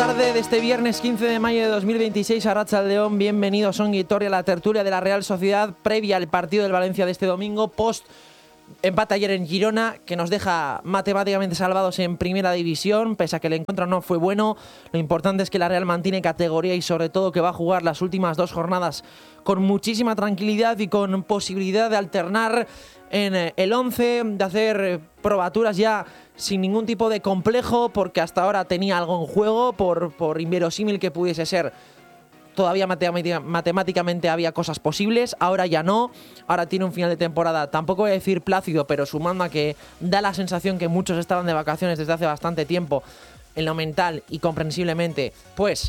tarde de este viernes 15 de mayo de 2026, Arratsaldeon, bienvenidos a Ongi Etorri, a la tertulia de la Real Sociedad previa al partido del Valencia de este domingo, post empate ayer en Girona, que nos deja matemáticamente salvados en primera división, pese a que el encuentro no fue bueno. Lo importante es que la Real mantiene categoría y sobre todo que va a jugar las últimas 2 jornadas con muchísima tranquilidad y con posibilidad de alternar en el 11, de hacer probaturas ya sin ningún tipo de complejo, porque hasta ahora tenía algo en juego, por inverosímil que pudiese ser. Todavía matemáticamente había cosas posibles, ahora ya no. Ahora tiene un final de temporada, tampoco voy a decir plácido, pero sumando a que da la sensación que muchos estaban de vacaciones desde hace bastante tiempo en lo mental y comprensiblemente, pues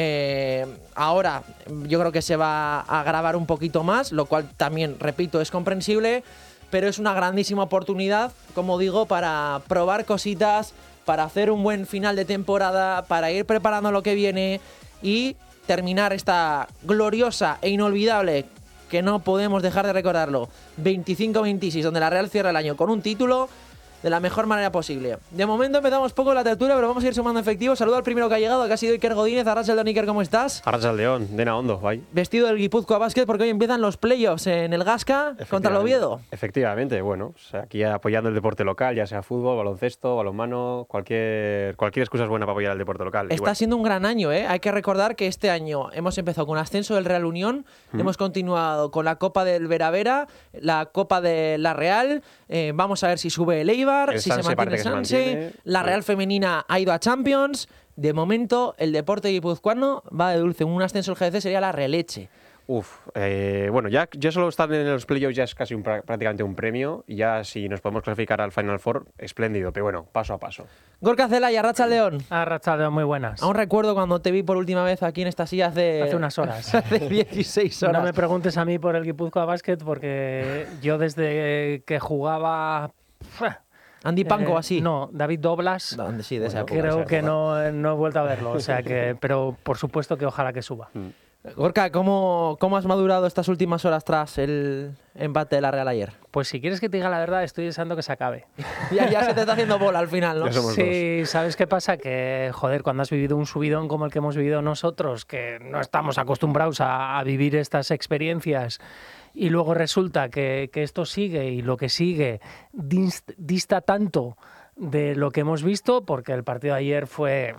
ahora yo creo que se va a agravar un poquito más, lo cual también, repito, es comprensible, pero es una grandísima oportunidad, como digo, para probar cositas, para hacer un buen final de temporada, para ir preparando lo que viene y terminar esta gloriosa e inolvidable, que no podemos dejar de recordarlo, 25-26, donde la Real cierra el año con un título de la mejor manera posible. De momento empezamos poco la tertulia, pero vamos a ir sumando efectivos. Saludo al primero que ha llegado, que ha sido Iker Godínez. Arratsaldeon, Iker, ¿cómo estás? Arratsaldeon, dena ondo, bai. Vestido del Guipúzcoa Basket, porque hoy empiezan los playoffs en el Gasca contra el Oviedo. Efectivamente, bueno, o sea, aquí apoyando el deporte local, ya sea fútbol, baloncesto, balonmano, cualquier excusa es buena para apoyar el deporte local. Está siendo un gran año, ¿eh? Hay que recordar que este año hemos empezado con el ascenso del Real Unión, hemos continuado con la Copa del Veravera, la Copa de la Real, vamos a ver si sube el Eibar, si se mantiene el Sanse, la Real Femenina ha ido a Champions. De momento, el deporte guipuzcoano va de dulce. Un ascenso del GDC sería la releche. Bueno, ya solo estar en los playoffs ya es casi prácticamente un premio. Y ya si nos podemos clasificar al Final Four, espléndido, pero bueno, paso a paso. Gorka Zelaya, Arratsaldeon. Arratsaldeon, muy buenas. Aún recuerdo cuando te vi por última vez aquí en esta silla hace unas horas. Hace 16 horas. No me preguntes a mí por el Guipúzcoa Basket, porque yo desde que jugaba... Andy Panko, así. No, David Doblas. Sí, de esa época. Creo que no he vuelto a verlo. O sea que, pero por supuesto que ojalá que suba. Gorka, ¿cómo has madurado estas últimas horas tras el empate de la Real ayer? Pues si quieres que te diga la verdad, estoy deseando que se acabe. ya se te está haciendo bola al final, ¿no? Sí, ¿sabes qué pasa? Que, joder, cuando has vivido un subidón como el que hemos vivido nosotros, que no estamos acostumbrados a vivir estas experiencias, y luego resulta que esto sigue y lo que sigue dista tanto de lo que hemos visto, porque el partido de ayer fue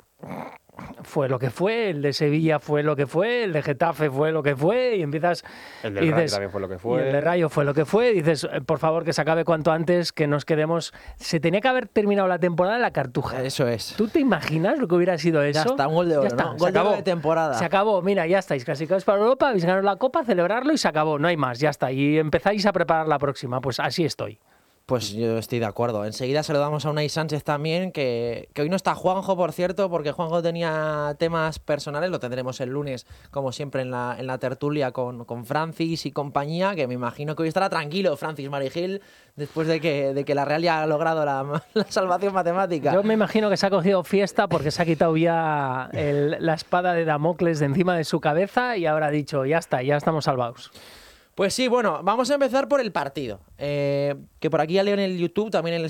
lo que fue, el de Sevilla fue lo que fue, el de Getafe fue lo que fue, y empiezas... El del Rayo también fue lo que fue. Y el de Rayo fue lo que fue, y dices, por favor, que se acabe cuanto antes, que nos quedemos... Se tenía que haber terminado la temporada en la Cartuja. Eso es. ¿Tú te imaginas lo que hubiera sido eso? Ya está, un gol de oro, ya está, ¿no? Gol de oro de temporada. Se acabó, mira, ya estáis clasificados para Europa, habéis ganado la Copa, celebrarlo y se acabó, no hay más, ya está. Y empezáis a preparar la próxima, pues así estoy. Pues yo estoy de acuerdo. Enseguida saludamos a Unai Sánchez también, que hoy no está Juanjo, por cierto, porque Juanjo tenía temas personales. Lo tendremos el lunes, como siempre, en la tertulia con Francis y compañía, que me imagino que hoy estará tranquilo Francis Marigil, después de que la Real ya ha logrado la salvación matemática. Yo me imagino que se ha cogido fiesta porque se ha quitado ya la espada de Damocles de encima de su cabeza y ahora ha dicho, ya está, ya estamos salvados. Pues sí, bueno, vamos a empezar por el partido. Que por aquí ya leo en el YouTube, también en el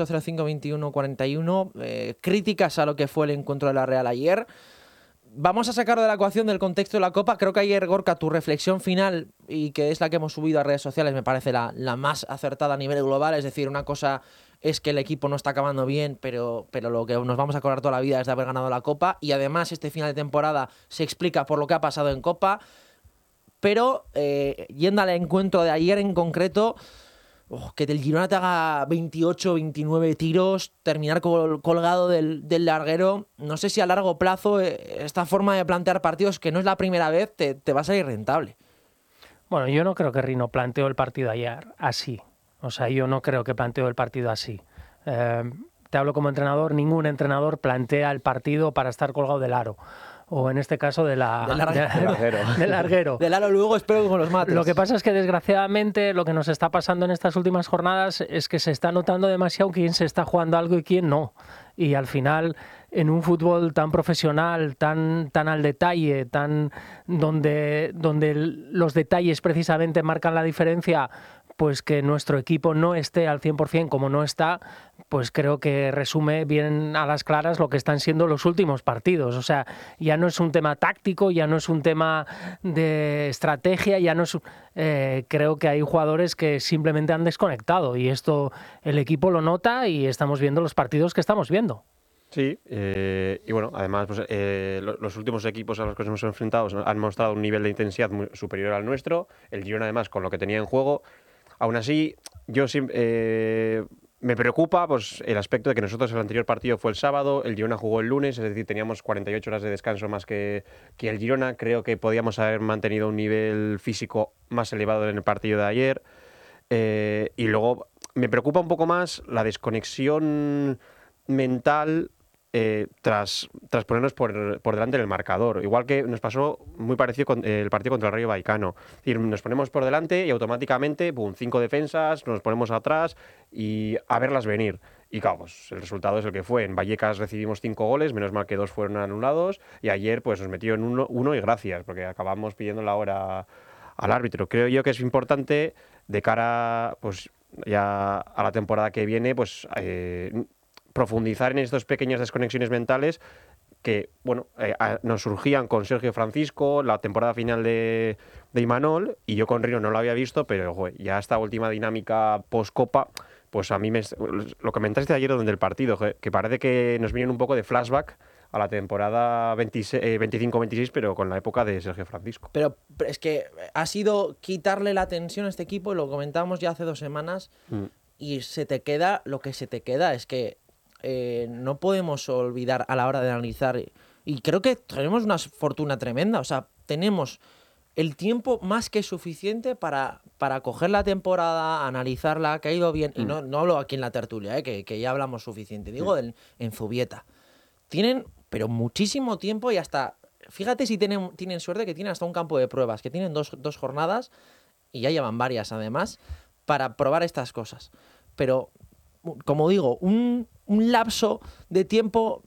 638052141, críticas a lo que fue el encuentro de la Real ayer. Vamos a sacarlo de la ecuación del contexto de la Copa. Creo que ayer, Gorka, tu reflexión final, y que es la que hemos subido a redes sociales, me parece la más acertada a nivel global. Es decir, una cosa es que el equipo no está acabando bien, pero lo que nos vamos a acordar toda la vida es de haber ganado la Copa. Y además este final de temporada se explica por lo que ha pasado en Copa. Pero, yendo al encuentro de ayer en concreto, que el Girona te haga 28, 29 tiros, terminar colgado del larguero, no sé si a largo plazo esta forma de plantear partidos, que no es la primera vez, te va a salir rentable. Bueno, yo no creo que Rino planteó el partido ayer así. O sea, yo no creo que planteó el partido así. Te hablo como entrenador, ningún entrenador plantea el partido para estar colgado del aro. O en este caso del larguero. Del aro luego espero que con los mates. Lo que pasa es que desgraciadamente lo que nos está pasando en estas últimas jornadas es que se está notando demasiado quién se está jugando algo y quién no. Y al final, en un fútbol tan profesional, tan al detalle, donde los detalles precisamente marcan la diferencia, pues que nuestro equipo no esté al 100% como no está, pues creo que resume bien a las claras lo que están siendo los últimos partidos. O sea, ya no es un tema táctico, ya no es un tema de estrategia, ya no es... creo que hay jugadores que simplemente han desconectado y esto el equipo lo nota y estamos viendo los partidos que estamos viendo. Sí, y bueno, además pues, los últimos equipos a los que nos hemos enfrentado han mostrado un nivel de intensidad muy superior al nuestro. El Girona, además, con lo que tenía en juego. Aún así, yo me preocupa pues, el aspecto de que nosotros el anterior partido fue el sábado, el Girona jugó el lunes, es decir, teníamos 48 horas de descanso más que el Girona. Creo que podíamos haber mantenido un nivel físico más elevado en el partido de ayer. Y luego me preocupa un poco más la desconexión mental tras ponernos por delante del marcador. Igual que nos pasó muy parecido con el partido contra el Rayo Vallecano. Es decir, nos ponemos por delante y automáticamente, pum, 5 defensas, nos ponemos atrás y a verlas venir. Y claro, pues el resultado es el que fue. En Vallecas recibimos 5 goles, menos mal que 2 fueron anulados, y ayer pues nos metió en uno y gracias, porque acabamos pidiendo la hora al árbitro. Creo yo que es importante de cara pues ya a la temporada que viene, pues profundizar en estas pequeñas desconexiones mentales que, bueno, nos surgían con Sergio Francisco, la temporada final de Imanol, y yo con Rino no lo había visto, pero joder, ya esta última dinámica post-Copa, pues a mí lo comentaste ayer durante el partido, que parece que nos vienen un poco de flashback a la temporada 25-26, pero con la época de Sergio Francisco. Pero es que ha sido quitarle la tensión a este equipo, y lo comentábamos ya hace 2 semanas, y se te queda lo que se te queda. Es que no podemos olvidar a la hora de analizar, y creo que tenemos una fortuna tremenda, o sea, tenemos el tiempo más que suficiente para coger la temporada, analizarla, que ha ido bien, y no hablo aquí en la tertulia, que ya hablamos suficiente, digo en Zubieta. Tienen, pero muchísimo tiempo, y hasta, fíjate si tienen suerte, que tienen hasta un campo de pruebas, que tienen dos jornadas, y ya llevan varias además, para probar estas cosas. Pero, como digo, un lapso de tiempo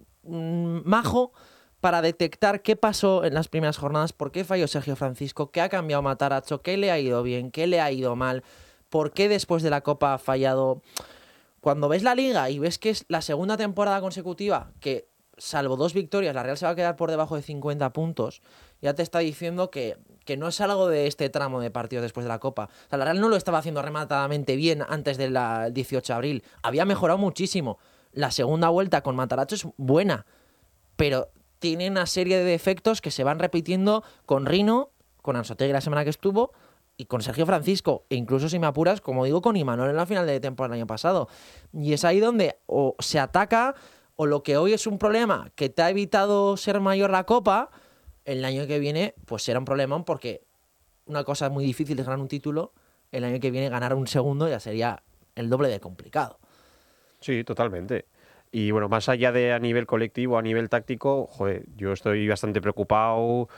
majo para detectar qué pasó en las primeras jornadas, por qué falló Sergio Francisco, qué ha cambiado Matarazzo, qué le ha ido bien, qué le ha ido mal, por qué después de la Copa ha fallado. Cuando ves la Liga y ves que es la segunda temporada consecutiva que, salvo 2 victorias, la Real se va a quedar por debajo de 50 puntos, ya te está diciendo que no es algo de este tramo de partidos después de la Copa. O sea, la Real no lo estaba haciendo rematadamente bien antes del 18 de abril. Había mejorado muchísimo. La segunda vuelta con Matarazzo es buena, pero tiene una serie de defectos que se van repitiendo con Rino, con Anzoátegui la semana que estuvo, y con Sergio Francisco, e incluso, si me apuras, como digo, con Imanol en la final de temporada del año pasado. Y es ahí donde o se ataca, o lo que hoy es un problema que te ha evitado ser mayor la Copa, el año que viene pues será un problemón, porque una cosa muy difícil es ganar un título, el año que viene ganar un segundo ya sería el doble de complicado. Sí, totalmente. Y bueno, más allá de a nivel colectivo, a nivel táctico, joder, yo estoy bastante preocupado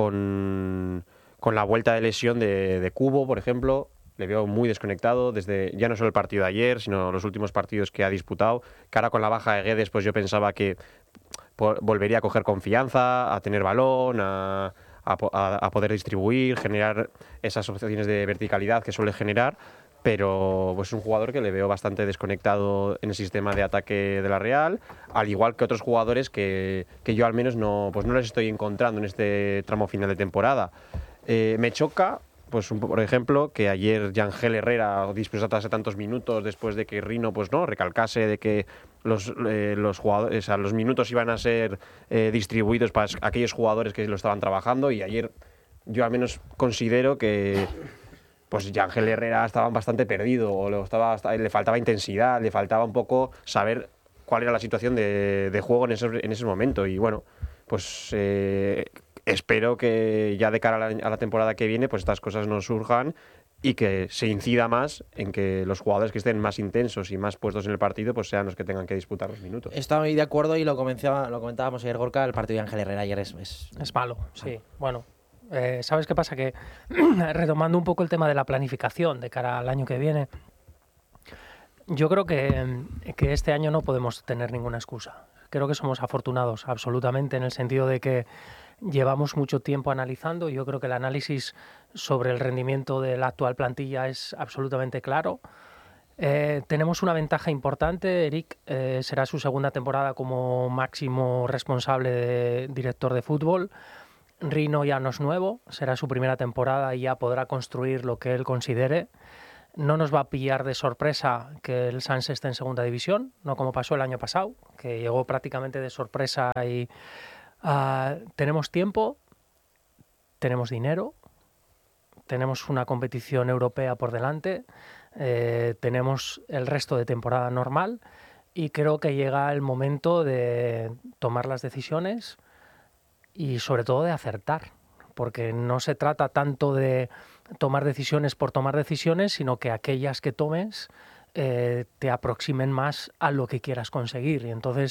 con la vuelta de lesión de Cubo, por ejemplo. Le veo muy desconectado desde ya no solo el partido de ayer, sino los últimos partidos que ha disputado. Que ahora con la baja de Guedes, pues yo pensaba que volvería a coger confianza, a tener balón, a poder distribuir, generar esas opciones de verticalidad que suele generar, pero pues es un jugador que le veo bastante desconectado en el sistema de ataque de la Real, al igual que otros jugadores que yo al menos no les estoy encontrando en este tramo final de temporada. Me choca, pues por ejemplo, que ayer Yangel Herrera disputase tantos minutos después de que Rino pues no recalcase de que los jugadores, o sea, los minutos iban a ser distribuidos para aquellos jugadores que lo estaban trabajando, y ayer yo al menos considero que pues Yangel Herrera estaba bastante perdido, o le faltaba intensidad, le faltaba un poco saber cuál era la situación de juego en ese momento. Y bueno, pues espero que ya de cara a la temporada que viene pues estas cosas no surjan, y que se incida más en que los jugadores que estén más intensos y más puestos en el partido pues sean los que tengan que disputar los minutos. Estoy de acuerdo, y lo comentábamos ayer, Gorka, el partido de Ángel Herrera ayer es malo, sí. Bueno, ¿sabes qué pasa? Que retomando un poco el tema de la planificación de cara al año que viene, yo creo que este año no podemos tener ninguna excusa. Creo que somos afortunados absolutamente, en el sentido de que llevamos mucho tiempo analizando. Yo creo que el análisis sobre el rendimiento de la actual plantilla es absolutamente claro. Tenemos una ventaja importante. Eric será su segunda temporada como máximo responsable de director de fútbol. Rino ya no es nuevo, será su primera temporada y ya podrá construir lo que él considere. No nos va a pillar de sorpresa que el Sanse esté en segunda división, no como pasó el año pasado, que llegó prácticamente de sorpresa. Y tenemos tiempo, tenemos dinero, tenemos una competición europea por delante, tenemos el resto de temporada normal y creo que llega el momento de tomar las decisiones y sobre todo de acertar, porque no se trata tanto de tomar decisiones por tomar decisiones, sino que aquellas que tomes te aproximen más a lo que quieras conseguir.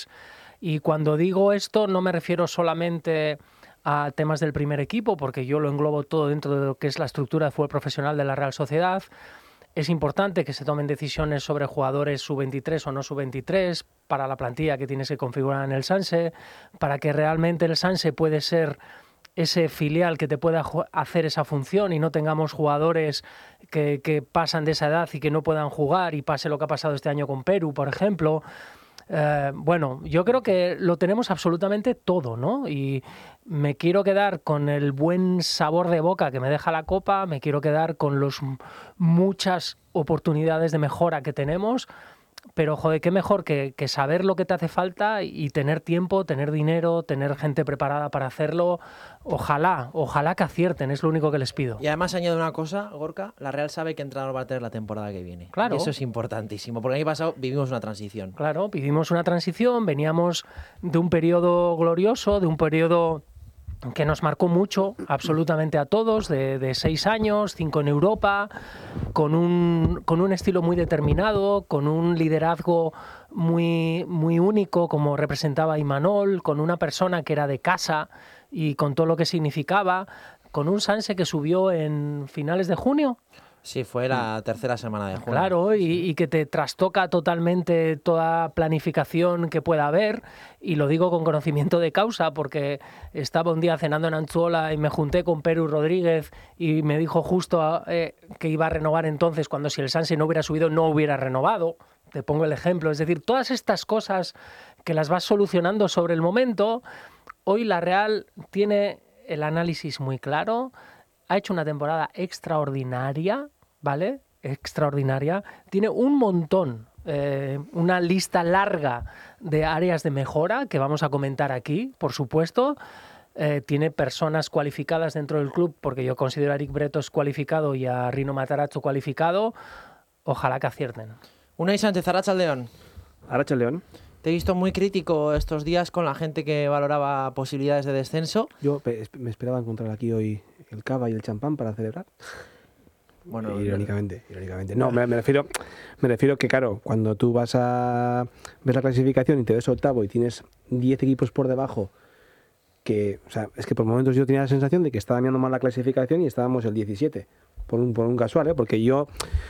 Y cuando digo esto no me refiero solamente a temas del primer equipo, porque yo lo englobo todo dentro de lo que es la estructura de fútbol profesional de la Real Sociedad. Es importante que se tomen decisiones sobre jugadores sub-23 o no sub-23 para la plantilla que tienes que configurar en el Sanse, para que realmente el Sanse puede ser ese filial que te pueda hacer esa función y no tengamos jugadores que pasan de esa edad y que no puedan jugar y pase lo que ha pasado este año con Perú, por ejemplo. Bueno, yo creo que lo tenemos absolutamente todo, ¿no? Y me quiero quedar con el buen sabor de boca que me deja la Copa, me quiero quedar con las muchas oportunidades de mejora que tenemos, pero joder, qué mejor que saber lo que te hace falta y tener tiempo, tener dinero, tener gente preparada para hacerlo. Ojalá que acierten, es lo único que les pido. Y además añado una cosa, Gorka, la Real sabe que entrenador va a tener la temporada que viene. Claro. Y eso es importantísimo, porque el año pasado vivimos una transición. Claro, vivimos una transición, veníamos de un periodo glorioso, de un periodo que nos marcó mucho, absolutamente a todos, de 6 años, 5 en Europa, con un estilo muy determinado, con un liderazgo muy, muy único, como representaba Imanol, con una persona que era de casa y con todo lo que significaba, con un Sanse que subió en finales de junio. Sí, fue la tercera semana de junio. Claro, y que te trastoca totalmente toda planificación que pueda haber, y lo digo con conocimiento de causa, porque estaba un día cenando en Anzuola y me junté con Perú Rodríguez y me dijo justo que iba a renovar entonces, cuando si el Sanse no hubiera subido no hubiera renovado. Te pongo el ejemplo, es decir, todas estas cosas que las vas solucionando sobre el momento. Hoy la Real tiene el análisis muy claro, ha hecho una temporada extraordinaria, ¿vale? Extraordinaria. Tiene un montón, una lista larga de áreas de mejora que vamos a comentar aquí, por supuesto. Tiene personas cualificadas dentro del club, porque yo considero a Eric Bretos cualificado y a Rino Matarazzo cualificado. Ojalá que acierten. Unai Sánchez, Arratsaldeon. Arratsaldeon. Te he visto muy crítico estos días con la gente que valoraba posibilidades de descenso. Yo me esperaba encontrar aquí hoy el cava y el champán para celebrar. Bueno, irónicamente. No, me refiero que, claro, cuando tú vas a ver la clasificación y te ves octavo y tienes 10 equipos por debajo, o sea, es que por momentos yo tenía la sensación de que estaba mirando mal la clasificación y estábamos el 17, por un casual, porque yo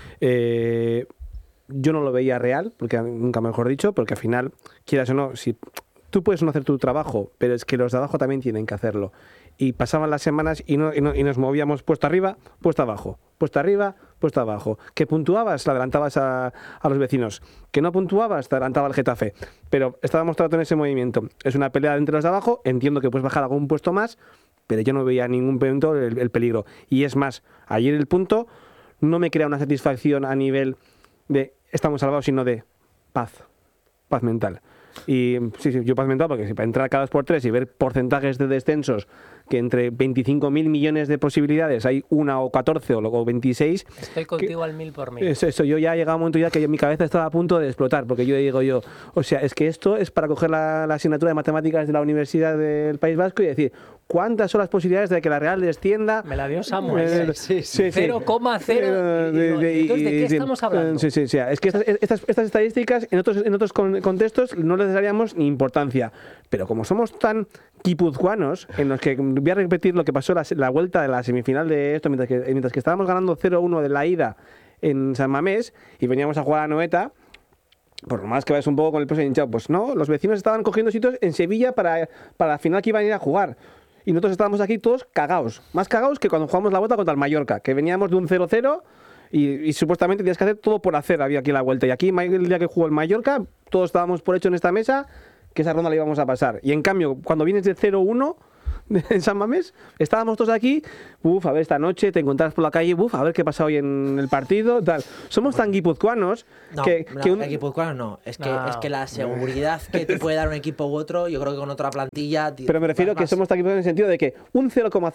no lo veía real, porque nunca mejor dicho, porque al final, quieras o no, si tú puedes no hacer tu trabajo, pero es que los de abajo también tienen que hacerlo. Y pasaban las semanas y nos movíamos puesto arriba, puesto abajo, puesto arriba, puesto abajo. Que puntuabas, la adelantabas a los vecinos. Que no puntuabas, te adelantaba el Getafe. Pero estábamos tratando en ese movimiento. Es una pelea entre los de abajo, entiendo que puedes bajar algún puesto más, pero yo no veía en ningún momento el peligro. Y es más, ayer el punto no me crea una satisfacción a nivel de estamos salvados, sino de paz mental. Y sí, yo paz mental, porque si para entrar cada 2x3 y ver porcentajes de descensos, que entre 25.000 millones de posibilidades hay 1 o 14 o 26. Estoy contigo al 1000 por 1000. Eso, yo ya he llegado a un momento ya que mi cabeza estaba a punto de explotar, porque yo digo o sea, es que esto es para coger la asignatura de matemáticas de la Universidad del País Vasco y decir, ¿cuántas son las posibilidades de que la Real descienda? Me la dio Samuel. Sí. 0,0. Entonces, ¿de qué estamos hablando? Sí. Es que estas estadísticas en otros contextos no les daríamos ni importancia. Pero como somos tan guipuzcoanos, en los que voy a repetir lo que pasó la vuelta de la semifinal de esto, mientras que estábamos ganando 0-1 de la ida en San Mamés y veníamos a jugar a Noeta, por lo más que vayas un poco con el peso hinchado, pues no, los vecinos estaban cogiendo sitios en Sevilla para la final que iban a ir a jugar. y nosotros estábamos aquí todos cagados. Más cagados que cuando jugamos la vuelta contra el Mallorca, que veníamos de un 0-0 y supuestamente tenías que hacer todo por hacer, había aquí la vuelta. Y aquí, el día que jugó el Mallorca, todos estábamos por hecho en esta mesa que esa ronda la íbamos a pasar. Y en cambio, cuando vienes de 0-1 en San Mamés, estábamos todos aquí, a ver, esta noche te encontrás por la calle, a ver qué pasa hoy en el partido, tal. Somos tan guipuzcoanos que guipuzcoanos no. Es que la seguridad que te puede dar un equipo u otro, yo creo que con otra plantilla... Pero me refiero que somos tan guipuzcoanos en el sentido de que un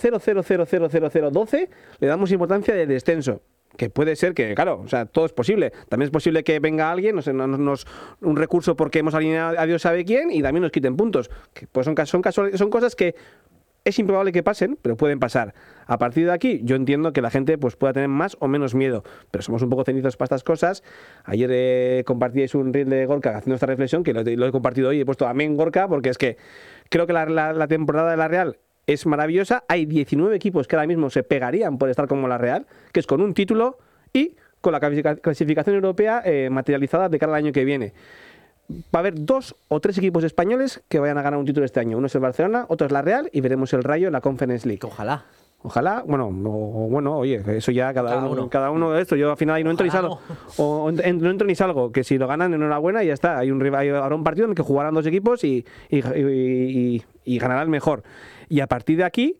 0,00000012 le damos importancia de descenso. Que puede ser que, claro, o sea, todo es posible. También es posible que venga alguien, un recurso porque hemos alineado a Dios sabe quién y también nos quiten puntos. Que, pues son cosas que es improbable que pasen, pero pueden pasar. A partir de aquí, yo entiendo que la gente pues pueda tener más o menos miedo, pero somos un poco cenizos para estas cosas. Ayer compartíais un reel de Gorka haciendo esta reflexión, que lo he compartido hoy, he puesto amén Gorka, porque es que creo que la temporada de la Real es maravillosa. Hay 19 equipos que ahora mismo se pegarían por estar como la Real, que es con un título y con la clasificación europea materializada de cara al año que viene. Va a haber 2 o 3 equipos españoles que vayan a ganar un título este año. Uno es el Barcelona, otro es la Real y veremos el Rayo en la Conference League. Ojalá. Ojalá, bueno, oye, eso ya cada uno de esto. Yo al final ahí no entro ni salgo. No entro ni salgo, que si lo ganan, enhorabuena y ya está. Habrá un partido en el que jugarán 2 equipos y ganará el mejor. Y a partir de aquí,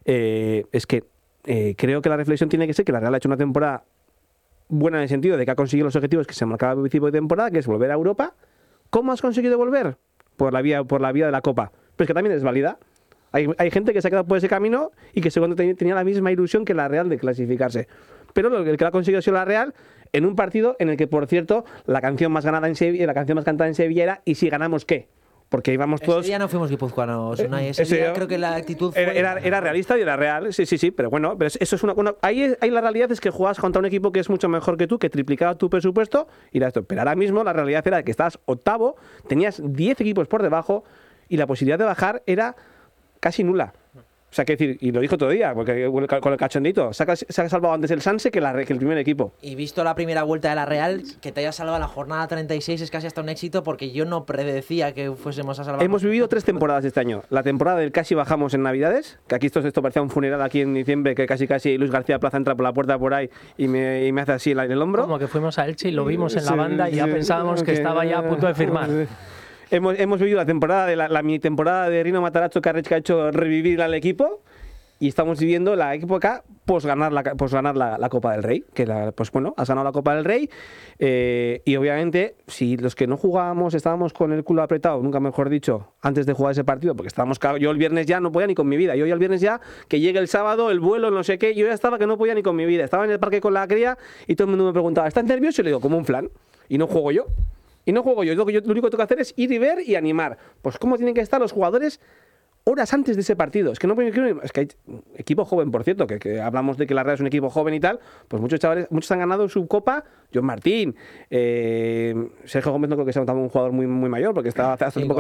es que creo que la reflexión tiene que ser que la Real ha hecho una temporada buena en el sentido de que ha conseguido los objetivos que se marcaba al principio de temporada, que es volver a Europa. ¿Cómo has conseguido volver? Por la vía de la Copa. Pero es que también es válida. Hay gente que se ha quedado por ese camino y que según tenía la misma ilusión que la Real de clasificarse. Pero el que lo ha conseguido ha sido la Real en un partido en el que, por cierto, la canción más cantada en Sevilla era ¿y si ganamos qué? Porque íbamos todos... Ese día no fuimos guipuzcoanos, Unai. Ese día creo que la actitud fue... Era realista y era real, sí, pero bueno, pero eso es ahí la realidad es que jugabas contra un equipo que es mucho mejor que tú, que triplicaba tu presupuesto, y era esto. Pero ahora mismo la realidad era que estabas octavo, tenías 10 equipos por debajo, y la posibilidad de bajar era casi nula. O sea, que decir, y lo dijo todo día, porque con el cachondito, se ha salvado antes el Sanse que el primer equipo. Y visto la primera vuelta de la Real, que te haya salvado la jornada 36 es casi hasta un éxito, porque yo no predecía que fuésemos a salvar. Hemos vivido 3 temporadas este año. La temporada del casi bajamos en Navidades, que aquí esto parecía un funeral aquí en diciembre, que casi Luis García Plaza entra por la puerta por ahí y me hace así en el hombro. Como que fuimos a Elche y lo vimos en la banda y ya pensábamos que estaba ya a punto de firmar. Hemos vivido la temporada de la mini temporada de Rino Matarazzo que ha hecho revivir al equipo. Y estamos viviendo la época pos ganar la Copa del Rey, que has ganado la Copa del Rey, y obviamente si los que no jugábamos estábamos con el culo apretado, nunca mejor dicho, antes de jugar ese partido, porque yo el viernes ya no podía ni con mi vida, yo ya el viernes ya, que llegue el sábado, el vuelo, no sé qué, yo ya estaba que no podía ni con mi vida, estaba en el parque con la cría y todo el mundo me preguntaba, ¿estás nervioso? Y le digo, como un flan, y no juego yo, lo único que tengo que hacer es ir y ver y animar. Pues cómo tienen que estar los jugadores horas antes de ese partido. Es que hay equipo joven, por cierto, que hablamos de que la Real es un equipo joven y tal, pues muchos chavales, muchos han ganado su Copa, John Martín, Sergio Gómez no creo que sea un jugador muy mayor, porque estaba hace un poco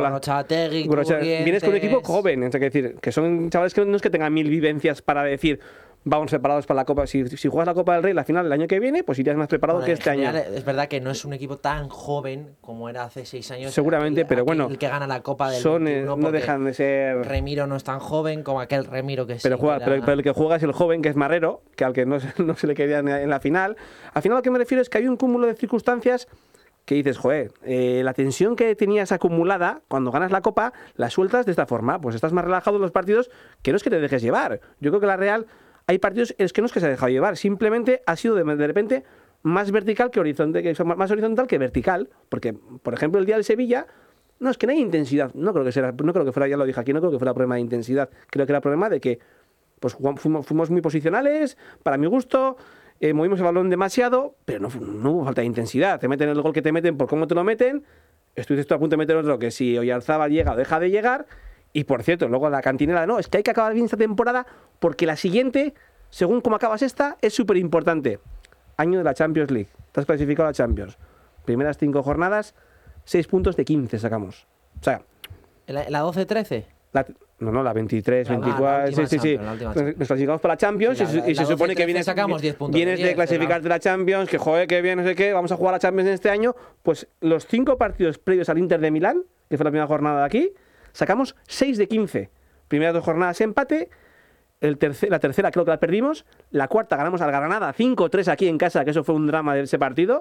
vienes con un equipo joven, es decir, que son chavales que no es que tengan 1000 vivencias para decir vamos preparados para la Copa. Si juegas la Copa del Rey la final del año que viene, pues irías más preparado que este año. Es verdad que no es un equipo tan joven como era hace 6 años. Seguramente, pero bueno. El que gana la Copa del 21, no dejan de ser. Remiro no es tan joven como aquel Remiro que pero pero el que juega es el joven, que es Marrero, que al que no se le quería en la final. Al final, lo que me refiero es que hay un cúmulo de circunstancias que dices, joder, la tensión que tenías acumulada cuando ganas la Copa, la sueltas de esta forma. Pues estás más relajado en los partidos, que no es que te dejes llevar. Yo creo que la Real. Hay partidos en los que no es que se ha dejado llevar, simplemente ha sido de repente más vertical que horizontal, más horizontal que vertical, porque, por ejemplo, el día del Sevilla, no es que no hay intensidad, no creo que fuera, ya lo dije aquí, no creo que fuera problema de intensidad, creo que era problema de que pues fuimos muy posicionales, para mi gusto, movimos el balón demasiado, pero no hubo falta de intensidad, te meten el gol que te meten por cómo te lo meten, estuviste a punto de meter otro que si Oyarzábal llega o deja de llegar. Y por cierto, luego la cantinera, no, es que hay que acabar bien esta temporada porque la siguiente, según cómo acabas esta, es súper importante. Año de la Champions League. Te has clasificado a la Champions. Primeras 5 jornadas, 6 puntos de 15 sacamos. O sea... ¿La 12-13? La 23, 24... Sí. Nos clasificamos para la Champions y se supone que vienes de clasificarte la Champions, que joder, que bien, no sé qué, vamos a jugar a la Champions en este año. Pues los 5 partidos previos al Inter de Milán, que fue la primera jornada de aquí, sacamos 6 de 15. primeras 2 jornadas empate, la tercera creo que la perdimos, la cuarta ganamos al Granada 5-3 aquí en casa, que eso fue un drama de ese partido.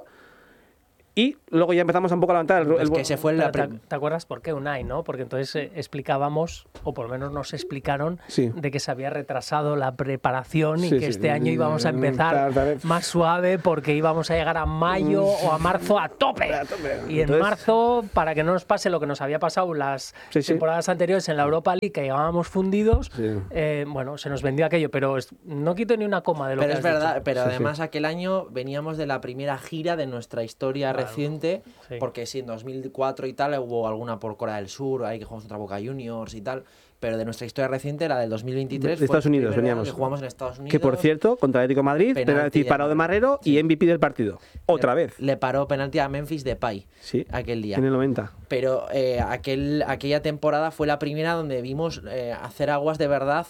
Y luego ya empezamos un poco a levantar el que se fue en la ¿Te acuerdas por qué Unai, no? Porque entonces explicábamos, o por lo menos nos explicaron, de que se había retrasado la preparación y que este año íbamos a empezar más suave porque íbamos a llegar a mayo o a marzo a tope. Y en marzo, para que no nos pase lo que nos había pasado las temporadas anteriores en la Europa League, que llegábamos fundidos, bueno, se nos vendió aquello, pero no quito ni una coma de lo que has verdad, dicho. pero además aquel año veníamos de la primera gira de nuestra historia reciente, porque sí, en 2004 y tal hubo alguna por Corea del Sur, ahí que jugamos contra Boca Juniors y tal, pero de nuestra historia reciente, la del 2023, de Estados Unidos veníamos. Que jugamos en Estados Unidos. Que por cierto, contra Atlético de Madrid, penalti parado de Marrero y MVP del partido. Otra vez. Le paró penalti a Memphis Depay aquel día. En el 90. Pero aquella temporada fue la primera donde vimos hacer aguas de verdad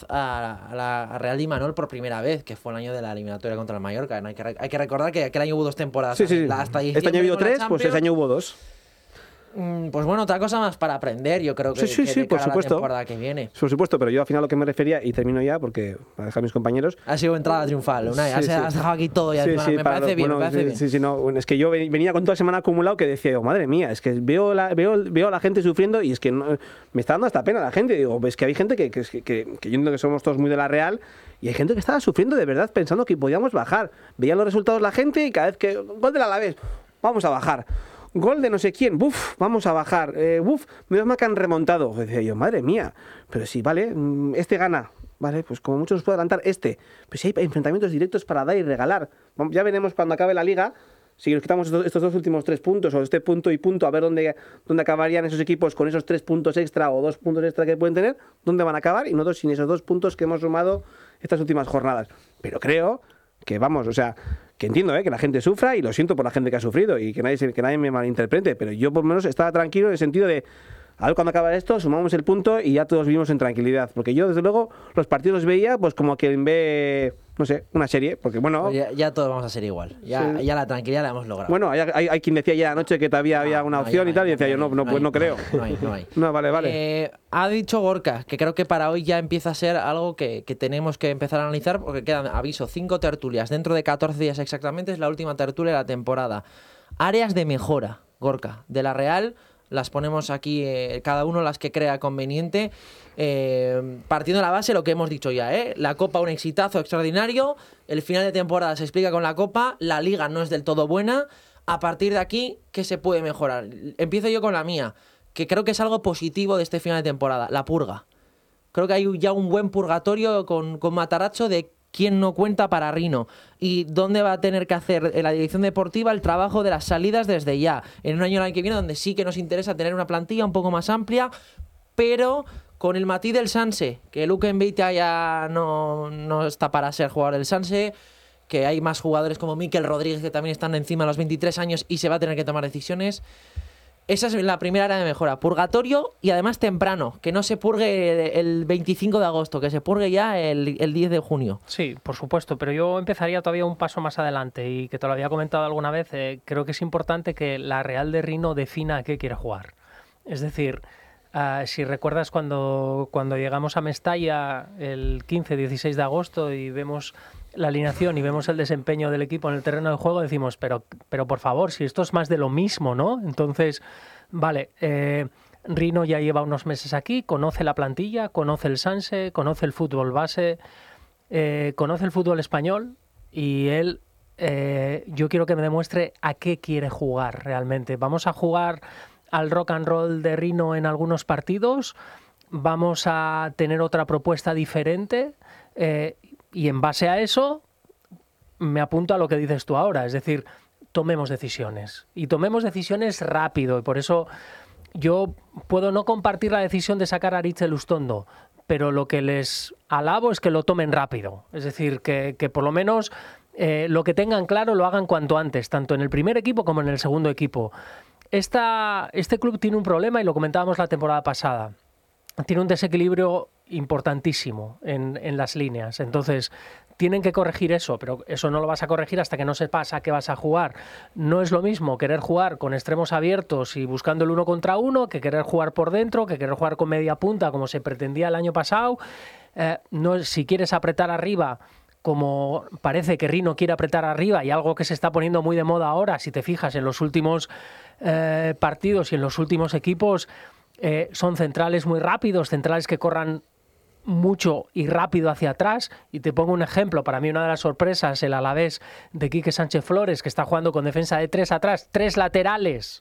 a Real de Imanol por primera vez, que fue el año de la eliminatoria contra el Mallorca. Hay que recordar que aquel año hubo 2 temporadas. Hasta este año ha habido 3, pues ese año hubo 2. Pues bueno, otra cosa más para aprender, yo creo que, de por cara supuesto. a la temporada que viene. Por supuesto, pero yo al final lo que me refería, y termino ya porque para dejar a mis compañeros... Ha sido entrada triunfal, Unai, has dejado aquí todo ya. Me parece bien, me parece bien. No, es que yo venía con toda la semana acumulado que decía, madre mía, es que veo a la gente sufriendo y es que me está dando hasta pena la gente. Digo, es que hay gente que yo entiendo que somos todos muy de la Real y hay gente que estaba sufriendo de verdad pensando que podíamos bajar. Veían los resultados la gente y cada vez que... Gol del Alavés, vamos a bajar. Gol de no sé quién, vamos a bajar, menos mal que han remontado. Decía yo, madre mía, pero sí, vale, este gana, vale, pues como mucho nos puede adelantar este. Pues si hay enfrentamientos directos para dar y regalar. Ya veremos cuando acabe la liga, si nos quitamos estos 2 últimos 3 puntos, o este punto y punto, a ver dónde acabarían esos equipos con esos 3 puntos extra o 2 puntos extra que pueden tener, dónde van a acabar, y nosotros sin esos 2 puntos que hemos sumado estas últimas jornadas. Pero creo que vamos, o sea... Que entiendo que la gente sufra y lo siento por la gente que ha sufrido y que nadie me malinterprete, pero yo por lo menos estaba tranquilo en el sentido de a ver cuando acaba esto, sumamos el punto y ya todos vivimos en tranquilidad, porque yo desde luego los partidos los veía pues como quien ve, no sé, una serie, porque bueno... Pues ya todos vamos a ser igual, ya la tranquilidad la hemos logrado. Bueno, hay quien decía ya anoche que todavía había una opción y tal, y decía yo, no creo. No hay. No, vale. Ha dicho Gorka, que creo que para hoy ya empieza a ser algo que tenemos que empezar a analizar, porque quedan, aviso, 5 tertulias, dentro de 14 días exactamente es la última tertulia de la temporada. Áreas de mejora, Gorka, de la Real... Las ponemos aquí, cada uno las que crea conveniente, partiendo de la base lo que hemos dicho ya, la Copa un exitazo extraordinario, el final de temporada se explica con la Copa, la Liga no es del todo buena, a partir de aquí, ¿qué se puede mejorar? Empiezo yo con la mía, que creo que es algo positivo de este final de temporada, la purga. Creo que hay ya un buen purgatorio con Matarazzo de quién no cuenta para Rino y dónde va a tener que hacer en la dirección deportiva el trabajo de las salidas desde ya, en un año el año que viene donde sí que nos interesa tener una plantilla un poco más amplia, pero con el matiz del Sanse, que Luque Enveita ya no está para ser jugador del Sanse, que hay más jugadores como Mikel Rodríguez que también están encima de los 23 años y se va a tener que tomar decisiones. Esa es la primera área de mejora. Purgatorio y además temprano. Que no se purgue el 25 de agosto, que se purgue ya el 10 de junio. Sí, por supuesto, pero yo empezaría todavía un paso más adelante y que te lo había comentado alguna vez. Creo que es importante que la Real de Rino defina a qué quiere jugar. Es decir, si recuerdas cuando llegamos a Mestalla el 15-16 de agosto y vemos la alineación y vemos el desempeño del equipo en el terreno de juego, decimos, pero por favor, si esto es más de lo mismo, ¿no? Entonces, vale, Rino ya lleva unos meses aquí, conoce la plantilla, conoce el Sanse, conoce el fútbol base, conoce el fútbol español y él, yo quiero que me demuestre a qué quiere jugar realmente. Vamos a jugar al rock and roll de Rino en algunos partidos, vamos a tener otra propuesta diferente, y en base a eso me apunto a lo que dices tú ahora, es decir, tomemos decisiones y tomemos decisiones rápido, y por eso yo puedo no compartir la decisión de sacar a Aritz Elustondo, pero lo que les alabo es que lo tomen rápido, es decir, que por lo menos lo que tengan claro lo hagan cuanto antes, tanto en el primer equipo como en el segundo equipo. Este club tiene un problema y lo comentábamos la temporada pasada. Tiene un desequilibrio importantísimo en las líneas. Entonces, tienen que corregir eso, pero eso no lo vas a corregir hasta que no sepas a qué vas a jugar. No es lo mismo querer jugar con extremos abiertos y buscando el 1 contra 1 que querer jugar por dentro, que querer jugar con media punta como se pretendía el año pasado. No, si quieres apretar arriba, como parece que Rino quiere apretar arriba, y algo que se está poniendo muy de moda ahora, si te fijas en los últimos partidos y en los últimos equipos, son centrales muy rápidos, centrales que corran mucho y rápido hacia atrás. Y te pongo un ejemplo, para mí una de las sorpresas, el Alavés de Quique Sánchez Flores, que está jugando con defensa de 3 atrás, 3 laterales,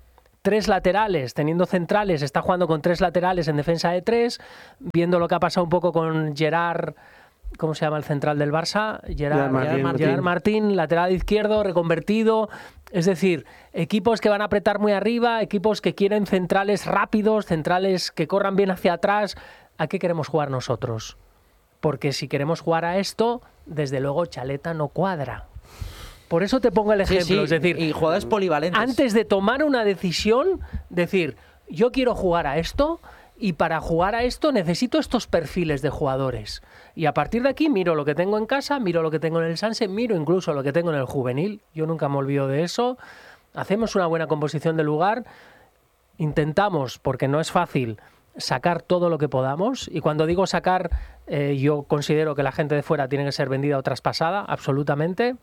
teniendo centrales, está jugando con 3 laterales en defensa de 3, viendo lo que ha pasado un poco con Gerard, ¿cómo se llama el central del Barça? Gerard Martín, lateral izquierdo, reconvertido. Es decir, equipos que van a apretar muy arriba, equipos que quieren centrales rápidos, centrales que corran bien hacia atrás. ¿A qué queremos jugar nosotros? Porque si queremos jugar a esto, desde luego Chaleta no cuadra. Por eso te pongo el ejemplo. Sí, es decir, y jugadores polivalentes. Antes de tomar una decisión, decir, yo quiero jugar a esto y para jugar a esto necesito estos perfiles de jugadores. Y a partir de aquí miro lo que tengo en casa, miro lo que tengo en el Sanse, miro incluso lo que tengo en el juvenil. Yo nunca me olvido de eso. Hacemos una buena composición del lugar. Intentamos, porque no es fácil, sacar todo lo que podamos, y cuando digo sacar, yo considero que la gente de fuera tiene que ser vendida o traspasada, absolutamente,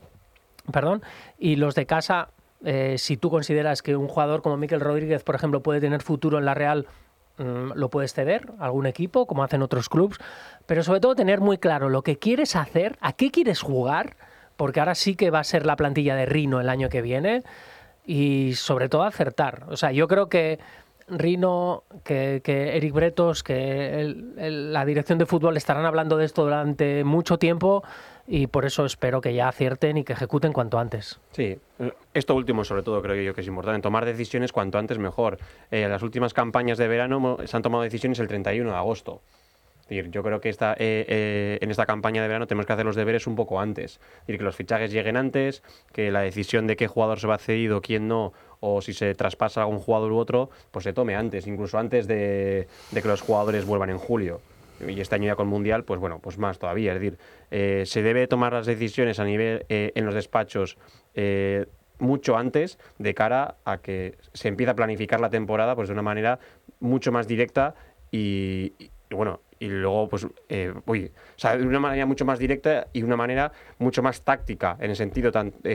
y los de casa, si tú consideras que un jugador como Mikel Rodríguez, por ejemplo, puede tener futuro en la Real, lo puedes ceder a algún equipo, como hacen otros clubs, pero sobre todo tener muy claro lo que quieres hacer, a qué quieres jugar, porque ahora sí que va a ser la plantilla de Rino el año que viene, y sobre todo acertar. O sea, yo creo que Rino, que Eric Bretos, que la dirección de fútbol estarán hablando de esto durante mucho tiempo, y por eso espero que ya acierten y que ejecuten cuanto antes. Sí, esto último sobre todo creo yo que es importante, tomar decisiones cuanto antes mejor. Las últimas campañas de verano se han tomado decisiones el 31 de agosto. Es decir, yo creo que en esta campaña de verano tenemos que hacer los deberes un poco antes. Es decir, que los fichajes lleguen antes, que la decisión de qué jugador se va cedido, quién no, o si se traspasa a un jugador u otro, pues se tome antes, incluso antes de que los jugadores vuelvan en julio. Y este año ya con Mundial, pues bueno, pues más todavía. Es decir, se debe tomar las decisiones a nivel en los despachos mucho antes, de cara a que se empiece a planificar la temporada pues de una manera mucho más directa y bueno, y luego pues de una manera mucho más directa y una manera mucho más táctica, en el sentido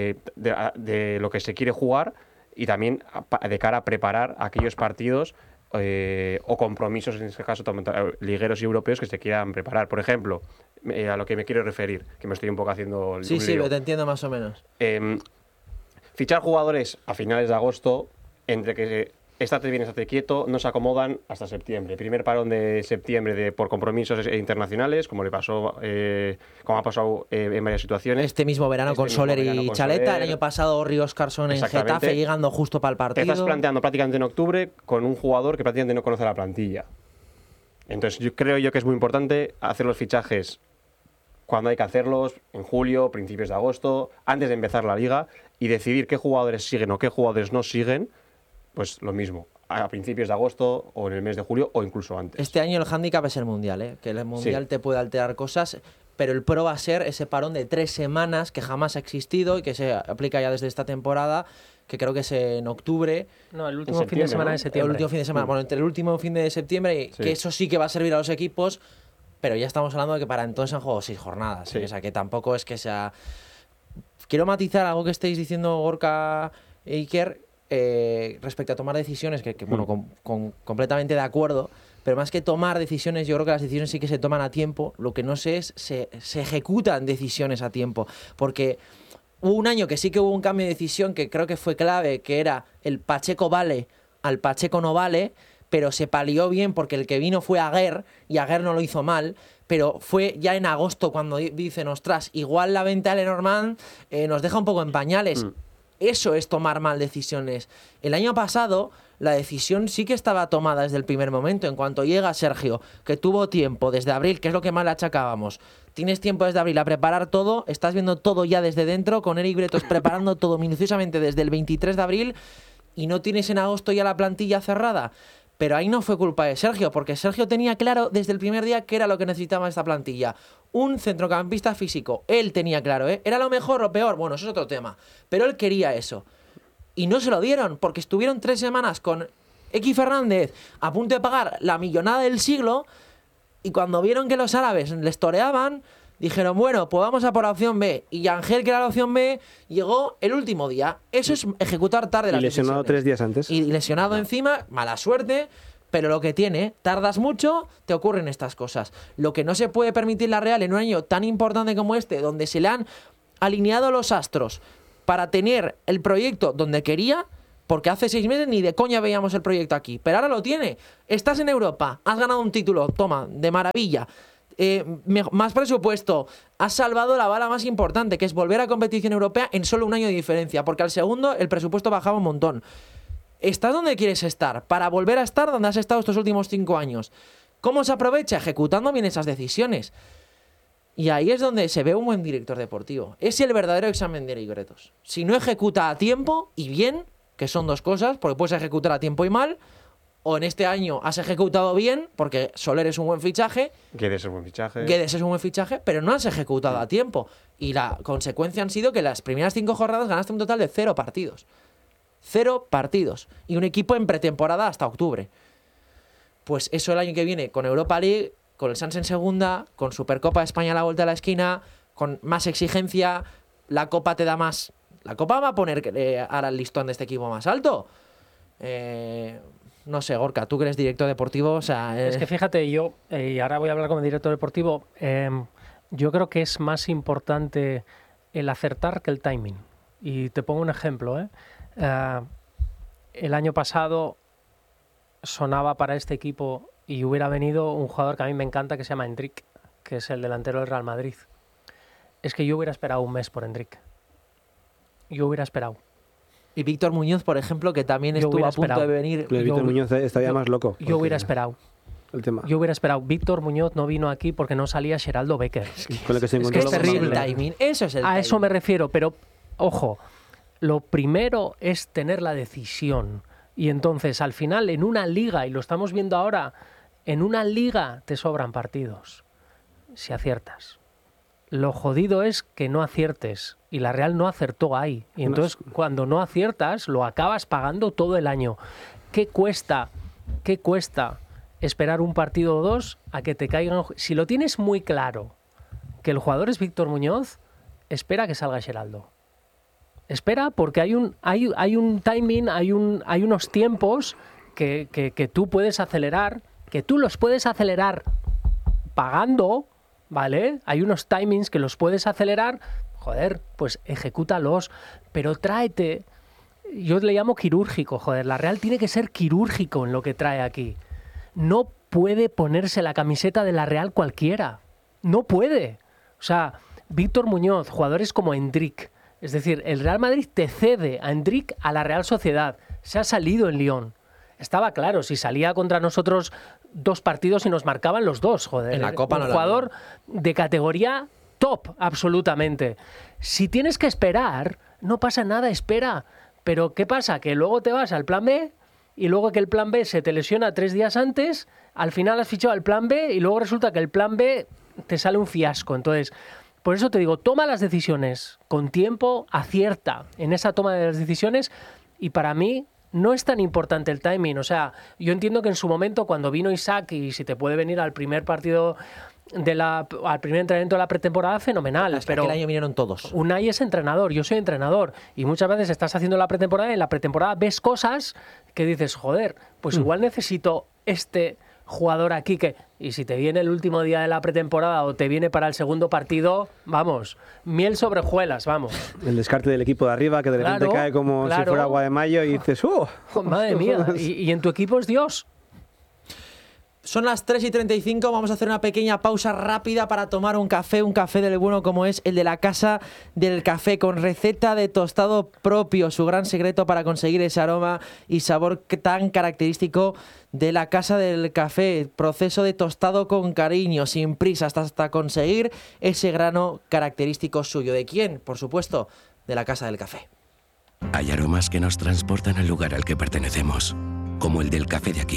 de lo que se quiere jugar, y también de cara a preparar aquellos partidos o compromisos, en este caso ligueros y europeos, que se quieran preparar. Por ejemplo, a lo que me quiero referir, que me estoy un poco haciendo un Sí, lío. te entiendo más o menos. Fichar jugadores a finales de agosto, entre que estate bien, estate quieto, no se acomodan hasta septiembre. Primer parón de septiembre por compromisos internacionales, como ha pasado en varias situaciones. Este mismo verano con Soler y Chaleta, el año pasado Ori Óscarson en Getafe, llegando justo para el partido. Te estás planteando prácticamente en octubre con un jugador que prácticamente no conoce la plantilla. Entonces yo creo que es muy importante hacer los fichajes cuando hay que hacerlos, en julio, principios de agosto, antes de empezar la liga, y decidir qué jugadores siguen o qué jugadores no siguen. Pues lo mismo, a principios de agosto o en el mes de julio o incluso antes. Este año el hándicap es el Mundial, que el Mundial te puede alterar cosas, pero el pro va a ser ese parón de 3 semanas que jamás ha existido y que se aplica ya desde esta temporada, que creo que es en octubre. No, el último fin de semana de septiembre. El último fin de semana, bueno, entre el último fin de septiembre, que eso sí que va a servir a los equipos, pero ya estamos hablando de que para entonces han jugado 6 jornadas, o sea que tampoco es que sea... Quiero matizar algo que estáis diciendo Gorka e Iker, respecto a tomar decisiones, bueno, completamente de acuerdo, pero más que tomar decisiones, yo creo que las decisiones sí que se toman a tiempo. Lo que no sé es se ejecutan decisiones a tiempo, porque hubo un año que sí que hubo un cambio de decisión que creo que fue clave, que era el Pacheco vale al Pacheco no vale, pero se palió bien porque el que vino fue Aguer y Aguer no lo hizo mal, pero fue ya en agosto cuando dicen, ostras, igual la venta de Lenormand nos deja un poco en pañales. Eso es tomar mal decisiones. El año pasado la decisión sí que estaba tomada desde el primer momento. En cuanto llega Sergio, que tuvo tiempo desde abril, que es lo que más le achacábamos. Tienes tiempo desde abril a preparar todo, estás viendo todo ya desde dentro, con Eric Bretos preparando todo minuciosamente desde el 23 de abril y no tienes en agosto ya la plantilla cerrada. Pero ahí no fue culpa de Sergio, porque Sergio tenía claro desde el primer día qué era lo que necesitaba esta plantilla. Un centrocampista físico. Él tenía claro, ¿eh? ¿Era lo mejor o peor? Bueno, eso es otro tema. Pero él quería eso. Y no se lo dieron, porque estuvieron 3 semanas con X Fernández a punto de pagar la millonada del siglo, y cuando vieron que los árabes les toreaban, dijeron, bueno, pues vamos a por la opción B. Y Ángel, que era la opción B, llegó el último día. Eso es ejecutar tarde las decisiones. Y lesionado 3 días antes. Y lesionado encima, mala suerte, pero lo que tiene, tardas mucho, te ocurren estas cosas. Lo que no se puede permitir la Real en un año tan importante como este, donde se le han alineado los astros para tener el proyecto donde quería, porque hace 6 meses ni de coña veíamos el proyecto aquí. Pero ahora lo tiene. Estás en Europa, has ganado un título, toma, de maravilla. Más presupuesto, has salvado la bala más importante, que es volver a competición europea en solo un año de diferencia, porque al segundo el presupuesto bajaba un montón. Estás donde quieres estar, para volver a estar donde has estado estos últimos 5 años. ¿Cómo se aprovecha? Ejecutando bien esas decisiones. Y ahí es donde se ve un buen director deportivo. Es el verdadero examen de libretos. Si no ejecuta a tiempo y bien, que son 2 cosas, porque puedes ejecutar a tiempo y mal, o en este año has ejecutado bien, porque Soler es un buen fichaje. Guedes es un buen fichaje. Guedes es un buen fichaje, pero no has ejecutado a tiempo. Y la consecuencia han sido que las primeras 5 jornadas ganaste un total de 0 partidos. 0 partidos. Y un equipo en pretemporada hasta octubre. Pues eso el año que viene, con Europa League, con el Sanz en segunda, con Supercopa de España a la vuelta de la esquina, con más exigencia, la Copa te da más. La Copa va a poner ahora el listón de este equipo más alto. No sé, Gorka, tú que eres director deportivo, o sea... Es que fíjate, yo, y ahora voy a hablar como director deportivo, yo creo que es más importante el acertar que el timing. Y te pongo un ejemplo, el año pasado sonaba para este equipo y hubiera venido un jugador que a mí me encanta, que se llama Endrick, que es el delantero del Real Madrid. Es que yo hubiera esperado un mes por Endrick. Yo hubiera esperado. Y Víctor Muñoz, por ejemplo, que también estuvo a punto de venir. Pero Víctor Muñoz estaría más loco. Yo hubiera esperado. El tema. Yo hubiera esperado. Víctor Muñoz no vino aquí porque no salía Geraldo Becker. Con lo que se Es encontró que es terrible el timing. Eso es el timing. A eso me refiero, pero ojo, lo primero es tener la decisión. Y entonces, al final, en una liga, y lo estamos viendo ahora, en una liga te sobran partidos si aciertas. Lo jodido es que no aciertes. Y la Real no acertó ahí. Y entonces, cuando no aciertas, lo acabas pagando todo el año. ¿Qué cuesta? ¿Qué cuesta esperar un partido o 2 a que te caigan? Si lo tienes muy claro que el jugador es Víctor Muñoz, espera que salga Geraldo. Espera, porque hay un timing, hay unos tiempos que tú puedes acelerar, que tú los puedes acelerar pagando, ¿vale? Hay unos timings que los puedes acelerar, joder, pues ejecútalos, pero tráete, yo le llamo quirúrgico, joder, la Real tiene que ser quirúrgico en lo que trae aquí. No puede ponerse la camiseta de la Real cualquiera, no puede. O sea, Víctor Muñoz, jugadores como Endrick, es decir, el Real Madrid te cede a Endrick a la Real Sociedad, se ha salido en Lyon. Estaba claro, si salía contra nosotros 2 partidos y nos marcaban los 2, joder. En la Copa un no jugador de categoría top, absolutamente. Si tienes que esperar, no pasa nada, espera. Pero ¿qué pasa? Que luego te vas al plan B y luego que el plan B se te lesiona 3 días antes, al final has fichado al plan B y luego resulta que el plan B te sale un fiasco. Entonces, por eso te digo, toma las decisiones con tiempo, acierta en esa toma de las decisiones y para mí no es tan importante el timing. O sea, yo entiendo que en su momento cuando vino Isaac y si te puede venir al primer partido al primer entrenamiento de la pretemporada, fenomenal. Hasta pero que el año vinieron todos. Unai es entrenador, yo soy entrenador y muchas veces estás haciendo la pretemporada y en la pretemporada ves cosas que dices, joder, pues igual necesito este jugador aquí y si te viene el último día de la pretemporada o te viene para el segundo partido, vamos, miel sobre hojuelas, vamos. El descarte del equipo de arriba que de repente cae como si fuera agua de mayo y dices, madre mía, y en tu equipo es Dios. Son las 3:35, vamos a hacer una pequeña pausa rápida para tomar un café del bueno como es el de la Casa del Café, con receta de tostado propio, su gran secreto para conseguir ese aroma y sabor tan característico de la Casa del Café. Proceso de tostado con cariño, sin prisa, hasta conseguir ese grano característico suyo. ¿De quién? Por supuesto, de la Casa del Café. Hay aromas que nos transportan al lugar al que pertenecemos, como el del café de aquí.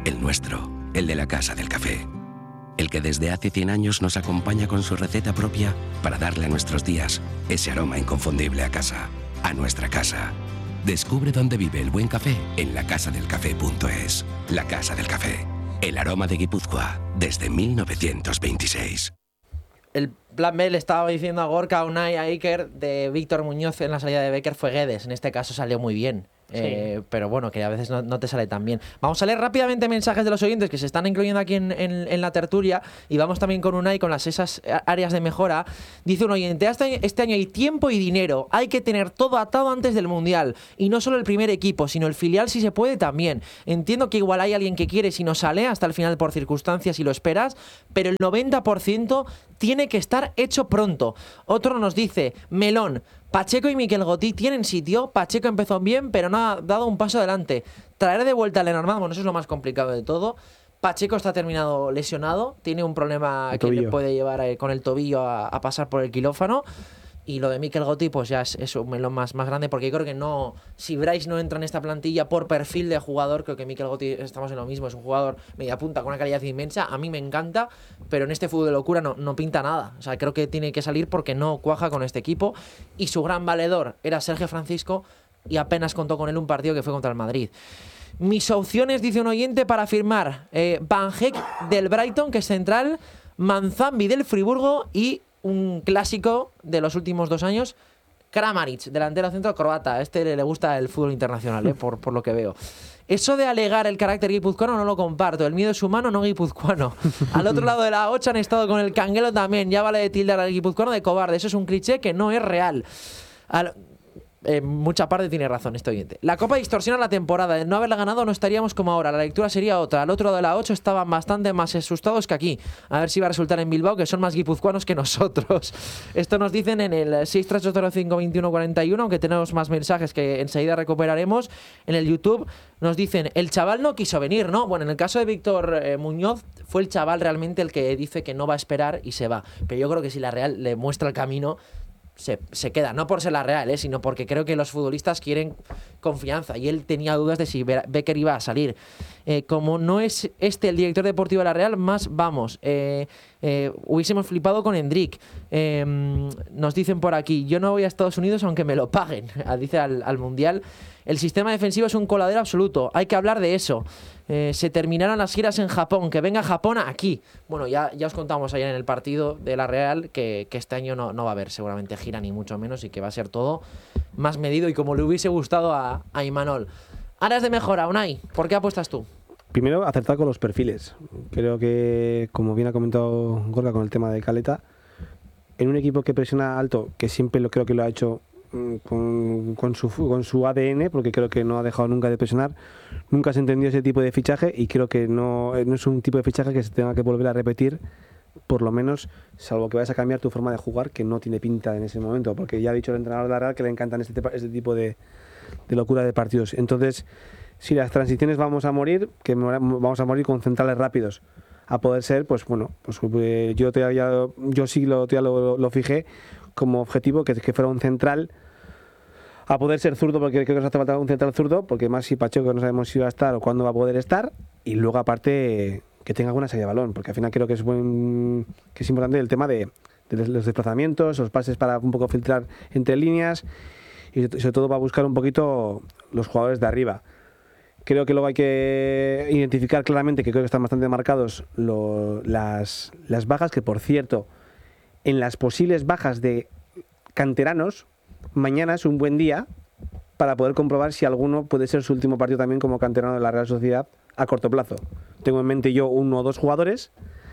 el nuestro, el de la Casa del Café. El que desde hace 100 años nos acompaña con su receta propia para darle a nuestros días ese aroma inconfundible a casa, a nuestra casa. Descubre dónde vive el buen café en lacasadelcafé.es. La Casa del Café, el aroma de Guipúzcoa desde 1926. El plan B le estaba diciendo a Gorka, a Unai, a Iker, de Víctor Muñoz en la salida de Becker fue Guedes. En este caso salió muy bien. Sí. Pero bueno, que a veces no te sale tan bien. Vamos a leer rápidamente mensajes de los oyentes que se están incluyendo aquí en la tertulia, y vamos también con Unai con esas áreas de mejora. Dice un oyente: este año hay tiempo y dinero, hay que tener todo atado antes del Mundial, y no solo el primer equipo, sino el filial si se puede también. Entiendo que igual hay alguien que quiere si no sale hasta el final por circunstancias y lo esperas, pero el 90% tiene que estar hecho pronto. Otro nos dice: Melón, Pacheco y Miquel Gotí tienen sitio. Pacheco empezó bien, pero no ha dado un paso adelante. Traer de vuelta a Lenormand, bueno, eso es lo más complicado de todo. Pacheco está terminado lesionado, tiene un problema que le puede llevar con el tobillo a pasar por el quirófano. Y lo de Miquel Gotí, pues ya es un melón más grande, porque yo creo que no, si Bryce no entra en esta plantilla por perfil de jugador, creo que Miquel Gotí estamos en lo mismo, es un jugador media punta con una calidad inmensa, a mí me encanta, pero en este fútbol de locura no pinta nada. O sea, creo que tiene que salir porque no cuaja con este equipo, y su gran valedor era Sergio Francisco, y apenas contó con él un partido que fue contra el Madrid. Mis opciones, dice un oyente, para firmar: Van Heek del Brighton, que es central, Manzambi del Friburgo, y un clásico de los últimos 2 años, Kramaric, delantero centro croata. A este le gusta el fútbol internacional, por lo que veo. Eso de alegar el carácter guipuzcoano no lo comparto. El miedo es humano, no guipuzcoano. Al otro lado de la 8 han estado con el canguelo también. Ya vale de tildar al guipuzcoano de cobarde. Eso es un cliché que no es real. Mucha parte tiene razón este oyente. La Copa distorsiona la temporada. De no haberla ganado no estaríamos como ahora. La lectura sería otra. Al otro lado de la 8 estaban bastante más asustados que aquí. A ver si va a resultar en Bilbao, que son más guipuzcoanos que nosotros. Esto nos dicen en el 638052141, aunque tenemos más mensajes que enseguida recuperaremos. En el YouTube nos dicen: el chaval no quiso venir, ¿no? Bueno, en el caso de Víctor Muñoz, fue el chaval realmente el que dice que no va a esperar y se va. Pero yo creo que si la Real le muestra el camino, se queda, no por ser la Real, sino porque creo que los futbolistas quieren confianza, y él tenía dudas de si Becker iba a salir. Como no es el director deportivo de la Real, más vamos. Hubiésemos flipado con Hendrik. Nos dicen por aquí: yo no voy a Estados Unidos aunque me lo paguen. Dice al Mundial. El sistema defensivo es un coladero absoluto, hay que hablar de eso. Se terminaron las giras en Japón, que venga Japón aquí. Bueno, ya os contamos ayer en el partido de la Real que este año no va a haber seguramente gira, ni mucho menos, y que va a ser todo más medido y como le hubiese gustado a Imanol. Áreas de mejora, Unai, ¿por qué apuestas tú? Primero, acertar con los perfiles. Creo que, como bien ha comentado Gorka con el tema de Caleta, en un equipo que presiona alto, que siempre creo que lo ha hecho con su ADN, porque creo que no ha dejado nunca de presionar, nunca se entendió ese tipo de fichaje, y creo que no es un tipo de fichaje que se tenga que volver a repetir, por lo menos, salvo que vayas a cambiar tu forma de jugar, que no tiene pinta en ese momento, porque ya ha dicho el entrenador de la Real que le encantan este tipo de locura de partidos. Entonces, si las transiciones vamos a morir, que vamos a morir con centrales rápidos, a poder ser, pues bueno, pues yo sí lo fijé como objetivo, que fuera un central, a poder ser zurdo, porque creo que nos hace falta un central zurdo, porque más si Pacheco no sabemos si va a estar o cuándo va a poder estar, y luego aparte que tenga buena salida de balón, porque al final creo que es importante el tema de los desplazamientos, los pases para un poco filtrar entre líneas, y sobre todo para buscar un poquito los jugadores de arriba. Creo que luego hay que identificar claramente, que creo que están bastante marcados las bajas, que por cierto, en las posibles bajas de canteranos, mañana es un buen día para poder comprobar si alguno puede ser su último partido también como canterano de la Real Sociedad a corto plazo. Tengo en mente yo 1 o 2 jugadores,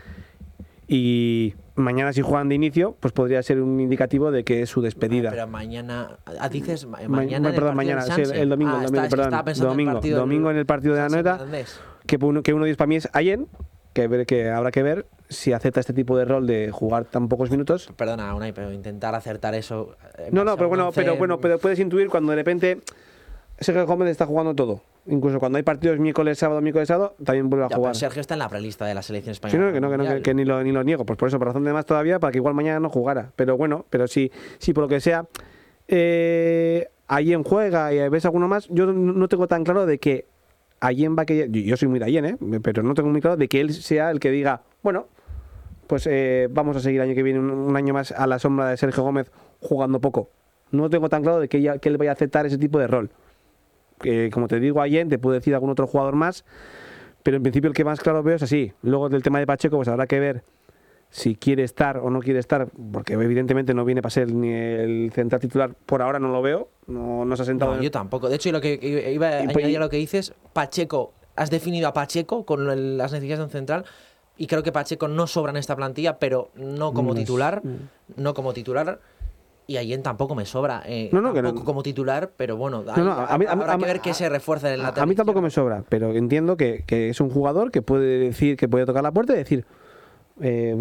y mañana, si juegan de inicio, pues podría ser un indicativo de que es su despedida. Pero mañana, dices mañana. El domingo en el partido de Anoeta, que 1-10 para mí es Allen, que habrá que ver si acepta este tipo de rol de jugar tan pocos minutos. Perdona, Unai, pero intentar acertar eso. Pero puedes intuir cuando de repente Sergio Gómez está jugando todo. Incluso cuando hay partidos miércoles, sábado, también vuelve a jugar. Pero Sergio está en la prelista de la selección española. Sí, que ni lo niego. Pues por eso, por razón de más todavía, para que igual mañana no jugara. Pero bueno, si por lo que sea, ahí en juega y ves alguno más, yo no tengo tan claro de que Allen va que yo soy muy de Allen, pero no tengo muy claro de que él sea el que diga, bueno, pues vamos a seguir el año que viene un año más a la sombra de Sergio Gómez jugando poco. No tengo tan claro de que él vaya a aceptar ese tipo de rol. Como te digo, Allen, te puedo decir algún otro jugador más, pero en principio el que más claro veo es así. Luego del tema de Pacheco, pues habrá que ver si quiere estar o no quiere estar, porque evidentemente no viene para ser ni el central tittular, por ahora no lo veo, no se ha sentado. No, yo tampoco. De hecho, lo que iba a añadir a lo que dices, Pacheco, has definido a Pacheco con las necesidades de un central, y creo que Pacheco no sobra en esta plantilla, pero no como titular, y Allen tampoco me sobra, tampoco como titular, pero bueno, habrá que ver qué se refuerza en la A mí tampoco me sobra, pero entiendo que es un jugador que puede decir, que puede tocar la puerta y decir,